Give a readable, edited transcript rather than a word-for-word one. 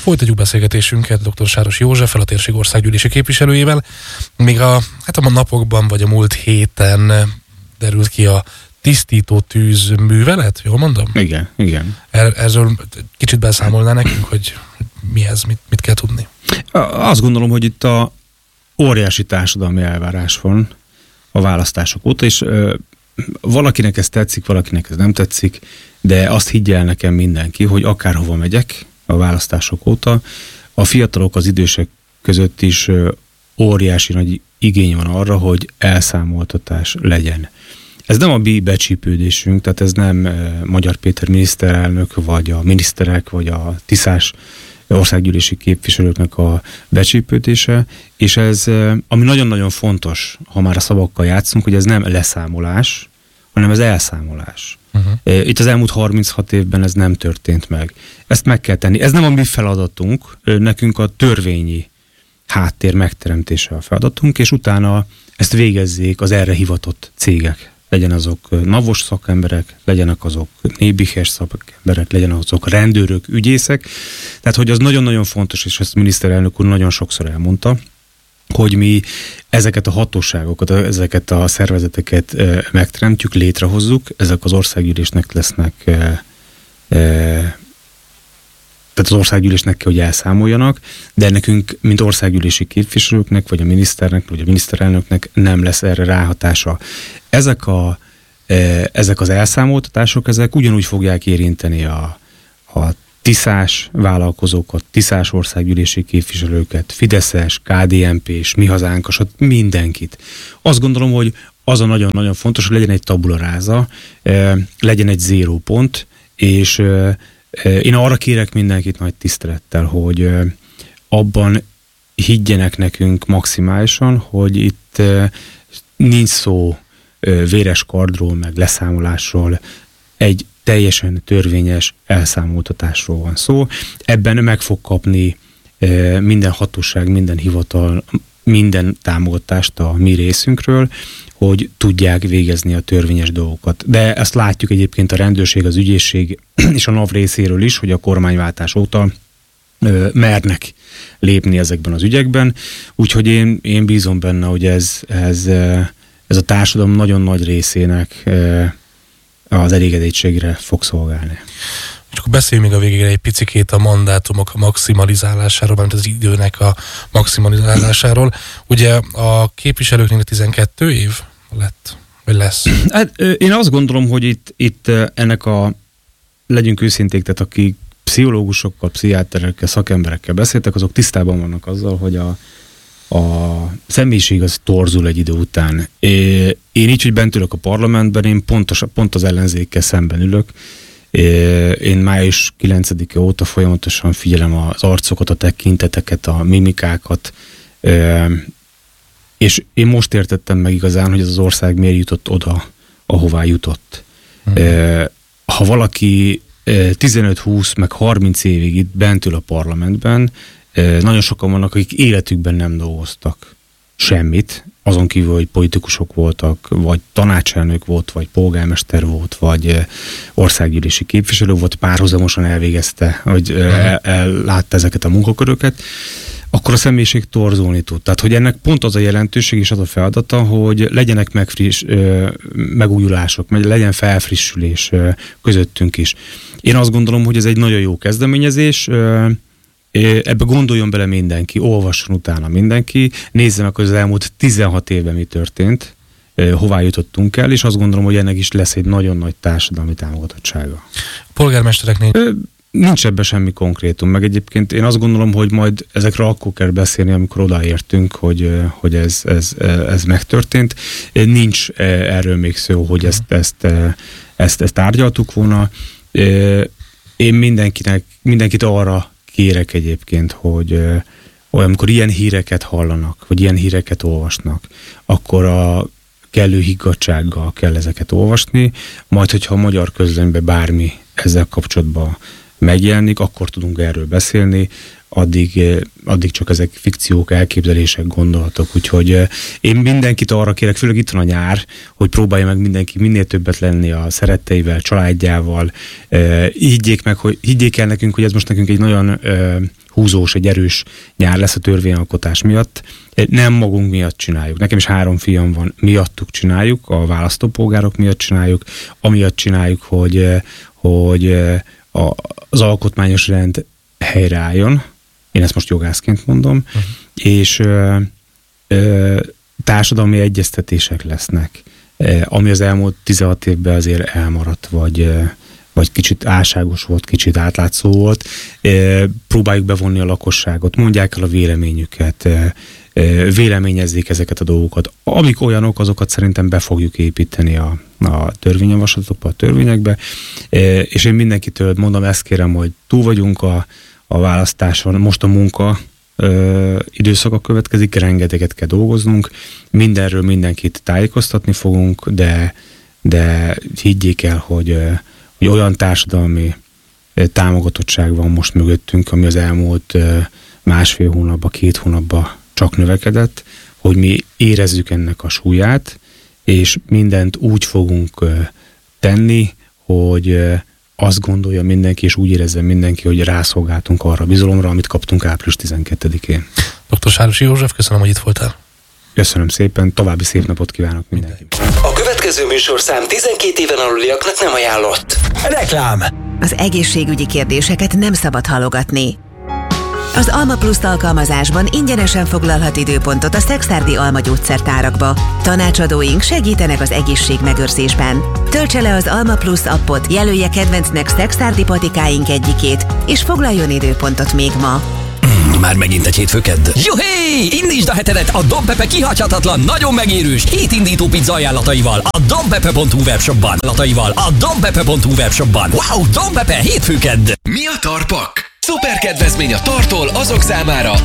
Folytatjuk beszélgetésünket dr. Sáros Józseffel, a térség országgyűlési képviselőjével. Még a napokban, vagy a múlt héten derült ki a tisztító tűz művelet, jól mondom? Igen. Erről kicsit beszámolná nekünk, hogy mi ez, mit kell tudni? Azt gondolom, hogy itt a óriási társadalmi elvárás van a választások óta, és valakinek ez tetszik, valakinek ez nem tetszik, de azt higgye el nekem mindenki, hogy akárhova megyek a választások óta, a fiatalok, az idősek között is óriási nagy igény van arra, hogy elszámoltatás legyen. Ez nem a mi becsípődésünk, tehát ez nem Magyar Péter miniszterelnök, vagy a miniszterek, vagy a tiszás országgyűlési képviselőknek a becsípődése, és ez, ami nagyon-nagyon fontos, ha már a szavakkal játszunk, hogy ez nem leszámolás, hanem ez elszámolás. Itt az elmúlt 36 évben ez nem történt meg. Ezt meg kell tenni. Ez nem a mi feladatunk, nekünk a törvényi háttér megteremtése a feladatunk, és utána ezt végezzék az erre hivatott cégek. Legyen azok NAV-os szakemberek, legyenek azok nébihes szakemberek, legyenek azok rendőrök, ügyészek. Tehát, hogy az nagyon-nagyon fontos, és ezt a miniszterelnök úr nagyon sokszor elmondta, hogy mi ezeket a hatóságokat, ezeket a szervezeteket megteremtjük, létrehozzuk, ezek az országgyűlésnek lesznek, tehát az országgyűlésnek kell, hogy elszámoljanak, de nekünk, mint országgyűlési képviselőknek, vagy a miniszternek, vagy a miniszterelnöknek nem lesz erre ráhatása. Ezek az elszámoltatások, ezek ugyanúgy fogják érinteni a tiszás vállalkozókat, tiszás országgyűlési képviselőket, fideszes, KDNP-s, Mi Hazánkas, mindenkit. Azt gondolom, hogy az a nagyon-nagyon fontos, hogy legyen egy tabula rasa, legyen egy zéró pont, és én arra kérek mindenkit nagy tisztelettel, hogy abban higgyenek nekünk maximálisan, hogy itt nincs szó véres kardról, meg leszámolásról, egy teljesen törvényes elszámoltatásról van szó. Ebben meg fog kapni minden hatóság, minden hivatal, minden támogatást a mi részünkről, hogy tudják végezni a törvényes dolgokat. De ezt látjuk egyébként a rendőrség, az ügyészség és a NAV részéről is, hogy a kormányváltás óta mernek lépni ezekben az ügyekben. Úgyhogy én bízom benne, hogy ez a társadalom nagyon nagy részének az elégedettségre fog szolgálni. És akkor beszéljünk még a végére egy picikét a mandátumok a maximalizálásáról, mert az időnek a maximalizálásáról. Ugye a képviselőknél 12 év lett, vagy lesz? Hát, én azt gondolom, hogy itt ennek legyünk őszinték, tehát akik pszichológusokkal, pszichiáterekkel, szakemberekkel beszéltek, azok tisztában vannak azzal, hogy a személyiség az torzul egy idő után. Én így, hogy bent ülök a parlamentben, én pont az ellenzékkel szemben ülök. Én május 9-e óta folyamatosan figyelem az arcokat, a tekinteteket, a mimikákat, és én most értettem meg igazán, hogy ez az ország miért jutott oda, ahová jutott. Ha valaki 15-20, meg 30 évig itt bent ül a parlamentben, nagyon sokan vannak, akik életükben nem dolgoztak semmit, azon kívül, hogy politikusok voltak, vagy tanácselnök volt, vagy polgármester volt, vagy országgyűlési képviselő volt, párhuzamosan elvégezte, hogy ellátta ezeket a munkaköröket, akkor a személyiség torzulni tud. Tehát, hogy ennek pont az a jelentőség és az a feladata, hogy legyenek megújulások, legyen felfrissülés közöttünk is. Én azt gondolom, hogy ez egy nagyon jó kezdeményezés, ebbe gondoljon bele mindenki, olvasson utána mindenki, nézze meg, hogy az elmúlt 16 évben mi történt, hová jutottunk el, és azt gondolom, hogy ennek is lesz egy nagyon nagy társadalmi támogatottsága. A polgármestereknél? Nincs ebben semmi konkrétum, meg egyébként én azt gondolom, hogy majd ezekről akkor kell beszélni, amikor odaértünk, hogy ez megtörtént. Nincs erről még szó, hogy ezt tárgyaltuk volna. Én mindenkit arra kérek egyébként, hogy amikor ilyen híreket hallanak, vagy ilyen híreket olvasnak, akkor a kellő higgadtsággal kell ezeket olvasni, majd hogyha a magyar közlönyben bármi ezzel kapcsolatban megjelenik, akkor tudunk erről beszélni, addig csak ezek fikciók, elképzelések, gondolatok, úgyhogy én mindenkit arra kérek, főleg itt van a nyár, hogy próbálja meg mindenki minél többet lenni a szeretteivel, családjával, higgyék el nekünk, hogy ez most nekünk egy nagyon húzós, egy erős nyár lesz a törvényalkotás miatt. Nem magunk miatt csináljuk. Nekem is 3 fiam van, miattuk csináljuk, a választópolgárok miatt csináljuk, amiatt csináljuk, hogy az alkotmányos rend helyreálljon. Én ezt most jogászként mondom, és társadalmi egyeztetések lesznek, ami az elmúlt 16 évben azért elmaradt, vagy kicsit álságos volt, kicsit átlátszó volt. Próbáljuk bevonni a lakosságot, mondják el a véleményüket, véleményezzék ezeket a dolgokat. Amik olyanok, azokat szerintem be fogjuk építeni a törvényjavaslatokba, a törvényekbe, és én mindenkitől mondom, ezt kérem, hogy túl vagyunk a választáson, most a munka időszaka következik, rengeteget kell dolgoznunk, mindenről mindenkit tájékoztatni fogunk, de higgyék el, hogy olyan társadalmi támogatottság van most mögöttünk, ami az elmúlt 1,5 hónapban, 2 hónapban csak növekedett, hogy mi érezzük ennek a súlyát, és mindent úgy fogunk tenni, hogy azt gondolja mindenki, és úgy érezze mindenki, hogy rászolgáltunk arra a bizalomra, amit kaptunk április 12-én. Dr. Sárosi József, köszönöm, hogy itt voltál. Köszönöm szépen, további szép napot kívánok mindenkinek. A következő műsorszám 12 éven aluliaknak nem ajánlott. Reklám! Az egészségügyi kérdéseket nem szabad halogatni. Az Alma Plus alkalmazásban ingyenesen foglalhat időpontot a Szekszárdi Alma gyógyszertárakba. Tanácsadóink segítenek az egészségmegőrzésben. Töltse le az Alma Plus appot, jelölje kedvencnek Szekszárdi patikáink egyikét, és foglaljon időpontot még ma. Már megint egy hétfőkedd. Juhé! Indítsd a hetedet a Don Pepe kihagyhatatlan, nagyon megérős, hétindító pizza ajánlataival a donpepe.hu webshopban. Wow, Don Pepe hétfőkedd! Mi a tarpak? Szuper kedvezmény a Tartól azok számára,